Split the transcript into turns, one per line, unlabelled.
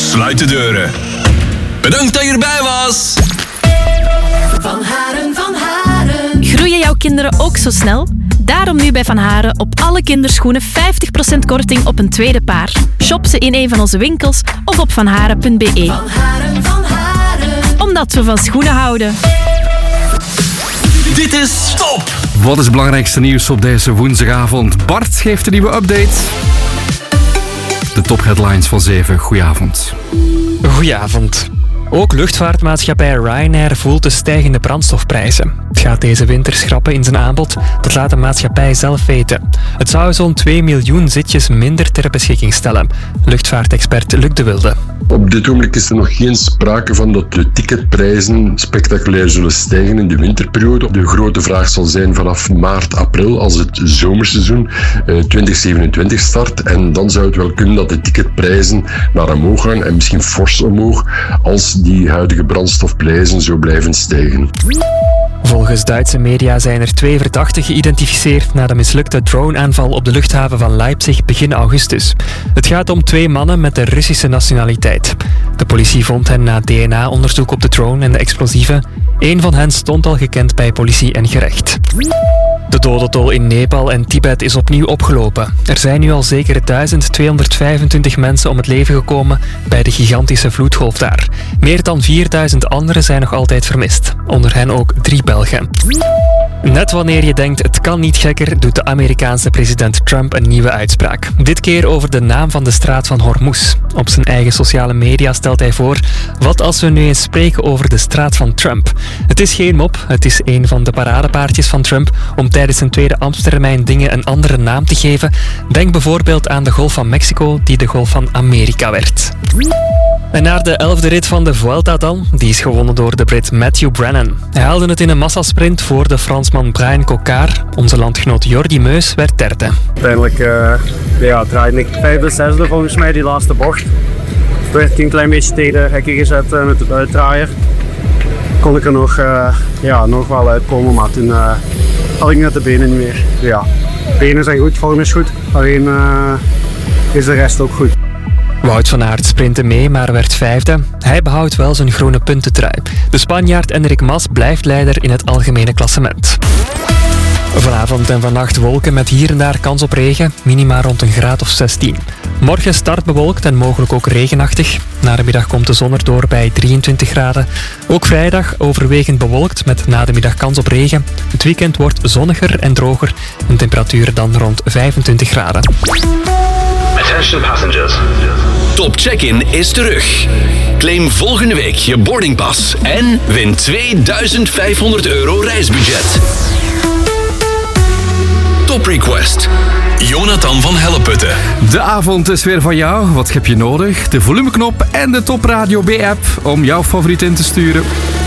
sluit de deuren. Bedankt dat je erbij was.
Van Haren.
Groeien jouw kinderen ook zo snel? Daarom nu bij Van Haren op alle kinderschoenen 50% korting op een tweede paar. Shop ze in een van onze winkels of op vanharen.be.
Van Haren.
Omdat we van schoenen houden.
Dit is Top.
Wat is het belangrijkste nieuws op deze woensdagavond? Bart geeft een nieuwe update. De topheadlines van 7. Goedenavond.
Goedenavond. Ook luchtvaartmaatschappij Ryanair voelt de stijgende brandstofprijzen. Het gaat deze winter schrappen in zijn aanbod, dat laat de maatschappij zelf weten. Het zou zo'n 2 miljoen zitjes minder ter beschikking stellen. Luchtvaartexpert Luc de Wilde.
Op dit ogenblik is er nog geen sprake van dat de ticketprijzen spectaculair zullen stijgen in de winterperiode. De grote vraag zal zijn vanaf maart, april, als het zomerseizoen 2027 start. En dan zou het wel kunnen dat de ticketprijzen naar omhoog gaan en misschien fors omhoog als die huidige brandstofprijzen zo blijven stijgen.
Volgens Duitse media zijn er 2 verdachten geïdentificeerd na de mislukte droneaanval op de luchthaven van Leipzig begin augustus. Het gaat om 2 mannen met de Russische nationaliteit. De politie vond hen na DNA-onderzoek op de drone en de explosieven. Eén van hen stond al gekend bij politie en gerecht. De dodentol in Nepal en Tibet is opnieuw opgelopen. Er zijn nu al zeker 1225 mensen om het leven gekomen bij de gigantische vloedgolf daar. Meer dan 4000 anderen zijn nog altijd vermist. Onder hen ook 3 Belgen. Net wanneer je denkt het kan niet gekker, doet de Amerikaanse president Trump een nieuwe uitspraak. Dit keer over de naam van de straat van Hormuz. Op zijn eigen sociale media stelt hij voor: wat als we nu eens spreken over de straat van Trump? Het is geen mop, het is een van de paradepaardjes van Trump om tijdens zijn tweede ambtstermijn dingen een andere naam te geven. Denk bijvoorbeeld aan de Golf van Mexico, die de Golf van Amerika werd. En naar de 11e rit van de Vuelta dan. Die is gewonnen door de Brit Matthew Brennan. Hij haalde het in een massasprint voor de Fransman Brian Cocard. Onze landgenoot Jordi Meus werd derde.
Uiteindelijk draaide ik 5e, 6e volgens mij die laatste bocht. Werd ik een klein beetje tegen de hekken gezet met de buitendraaier. Kon ik er nog wel uitkomen, maar toen had ik net de benen niet meer. Ja, benen zijn goed, vorm is goed, alleen is de rest ook goed.
Wout van Aert sprintte mee, maar werd 5e. Hij behoudt wel zijn groene puntentrui. De Spanjaard Enric Mas blijft leider in het algemene klassement. Vanavond en vannacht wolken met hier en daar kans op regen, minima rond een graad of 16. Morgen start bewolkt en mogelijk ook regenachtig. Na de middag komt de zon erdoor bij 23 graden. Ook vrijdag overwegend bewolkt met na de middag kans op regen. Het weekend wordt zonniger en droger en temperaturen dan rond 25 graden.
Attention passengers. Top Check-in is terug. Claim volgende week je boardingpas en win €2500 reisbudget. Top Request. Jonathan van Helleputten.
De avond is weer van jou. Wat heb je nodig? De volumeknop en de Top Radio B-app om jouw favoriet in te sturen.